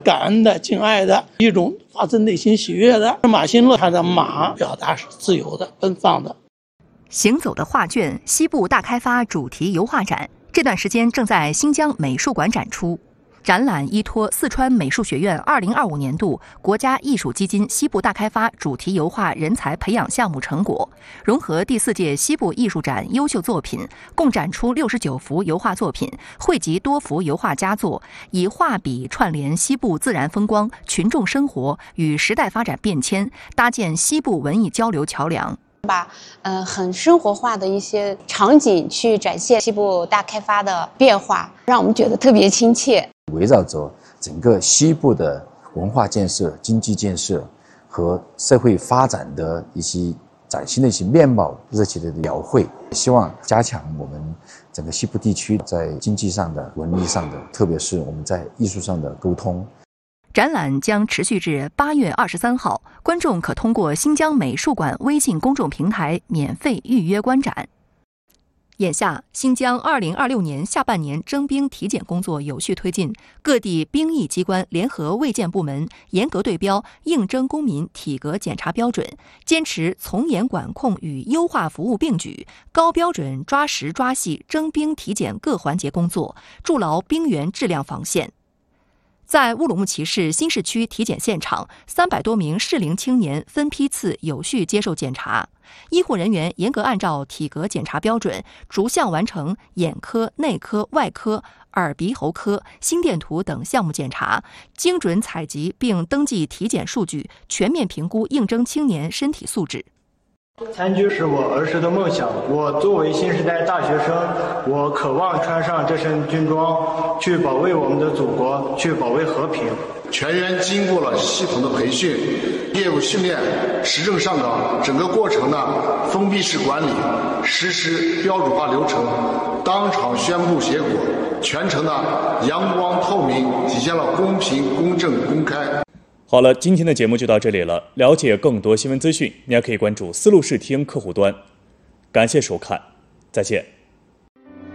感恩的、敬爱的一种发自内心喜悦的。马新乐他的马表达是自由的、奔放的。 行走的画卷西部大开发主题油画展这段时间正在新疆美术馆展出。展览依托四川美术学院2025年度国家艺术基金西部大开发主题油画人才培养项目成果，融合第4届西部艺术展优秀作品，共展出69幅油画作品，汇集多幅油画佳作，以画笔串联西部自然风光、群众生活与时代发展变迁，搭建西部文艺交流桥梁。 把很生活化的一些场景去展现西部大开发的变化，让我们觉得特别亲切。 围绕着整个西部的文化建设、经济建设和社会发展的一些崭新的一些面貌热切的描绘，希望加强我们整个西部地区在经济上的、文艺上的，特别是我们在艺术上的沟通。 展览将持续至8月23号，观众可通过新疆美术馆微信公众平台免费预约观展。眼下，新疆2026年下半年征兵体检工作有序推进，各地兵役机关联合卫健部门严格对标应征公民体格检查标准，坚持从严管控与优化服务并举，高标准抓实抓细征兵体检各环节工作，筑牢兵员质量防线。在乌鲁木齐市新市区体检现场，300多名适龄青年分批次有序接受检查，医护人员严格按照体格检查标准，逐项完成眼科、内科、外科、耳鼻喉科、心电图等项目检查，精准采集并登记体检数据，全面评估应征青年身体素质。 参军是我儿时的梦想，我作为新时代大学生，我渴望穿上这身军装，去保卫我们的祖国，去保卫和平。 全员经过了系统的培训、业务训练、实证上岗，整个过程呢封闭式管理，实施标准化流程，当场宣布结果，全程呢阳光透明，体现了公平、公正、公开。 好了，今天的节目就到这里了。了解更多新闻资讯，你还可以关注丝路视听客户端。感谢收看，再见。